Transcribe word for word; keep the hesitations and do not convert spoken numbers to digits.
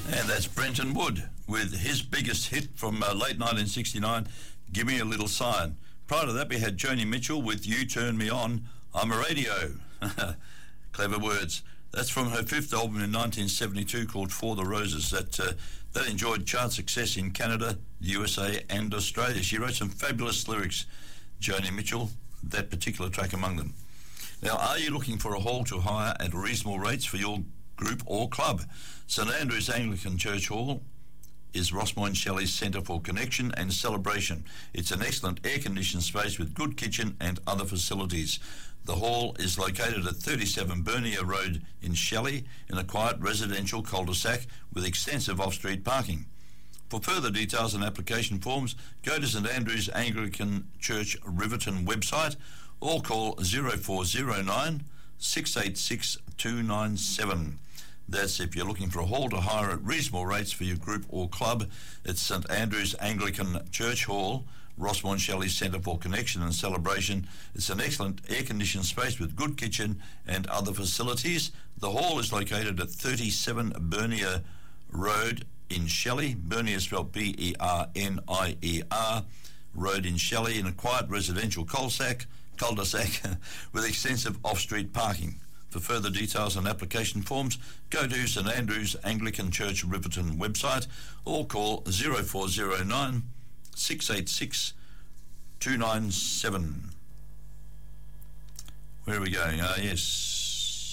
And that's Brenton Wood with his biggest hit from uh, late nineteen sixty-nine, Give Me a Little Sign. Prior to that, we had Joni Mitchell with You Turn Me On, I'm a Radio. Clever words. That's from her fifth album in nineteen seventy-two called For the Roses. That, uh, that enjoyed chart success in Canada, the U S A and Australia. She wrote some fabulous lyrics, Joni Mitchell, that particular track among them. Now, are you looking for a hall to hire at reasonable rates for your group or club? St Andrew's Anglican Church Hall is Rossmoyne Shelley's Centre for Connection and Celebration. It's an excellent air-conditioned space with good kitchen and other facilities. The hall is located at thirty-seven Bernier Road in Shelley in a quiet residential cul-de-sac with extensive off-street parking. For further details and application forms, go to St Andrew's Anglican Church Riverton website or call zero four zero nine, six eight six, two nine seven. That's if you're looking for a hall to hire at reasonable rates for your group or club. It's St Andrew's Anglican Church Hall, Rossmoyne Shelley Centre for Connection and Celebration. It's an excellent air-conditioned space with good kitchen and other facilities. The hall is located at thirty-seven Bernier Road in Shelley. Bernier is spelled B E R N I E R, Road in Shelley, in a quiet residential cul-de-sac, cul-de-sac with extensive off-street parking. For further details and application forms, go to St Andrew's Anglican Church Riverton website or call zero four zero nine, six eight six, two nine seven. Where are we going? Ah, uh, yes.